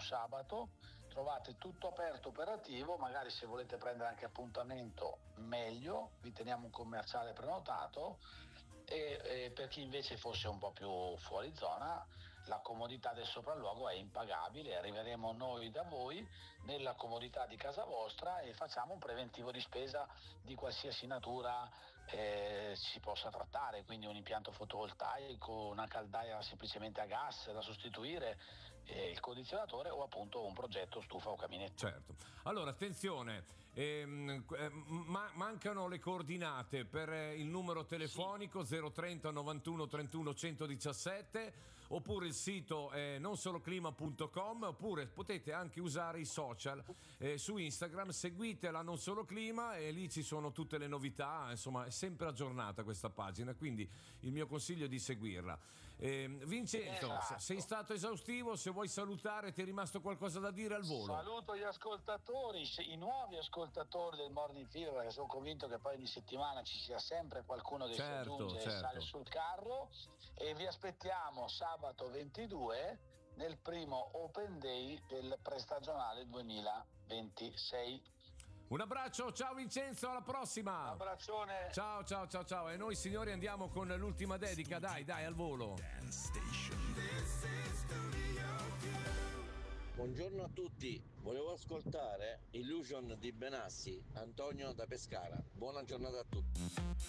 sabato, trovate tutto aperto, operativo, magari se volete prendere anche appuntamento meglio, vi teniamo un commerciale prenotato e per chi invece fosse un po' più fuori zona la comodità del sopralluogo è impagabile, arriveremo noi da voi nella comodità di casa vostra e facciamo un preventivo di spesa di qualsiasi natura si possa trattare, quindi un impianto fotovoltaico, una caldaia semplicemente a gas da sostituire, il condizionatore o appunto un progetto stufa o caminetto. Certo. Allora, attenzione, mancano le coordinate per il numero telefonico 030 91 31 117 oppure il sito nonsoloclima.com, oppure potete anche usare i social su Instagram, seguite la Non Solo Clima e lì ci sono tutte le novità, insomma è sempre aggiornata questa pagina, quindi il mio consiglio è di seguirla. Vincenzo, Esatto. sei stato esaustivo, se vuoi salutare, ti è rimasto qualcosa da dire al volo? Saluto gli ascoltatori, i nuovi ascoltatori del Morning Fever, perché sono convinto che poi ogni settimana ci sia sempre qualcuno che si aggiunge e sale sul carro, e vi aspettiamo sabato 22 nel primo Open Day del prestagionale 2026. Un abbraccio, ciao Vincenzo, alla prossima. Un abbraccione. Ciao. E noi signori andiamo con l'ultima dedica, dai, al volo. Buongiorno a tutti, volevo ascoltare Illusion di Benassi, Antonio da Pescara. Buona giornata a tutti.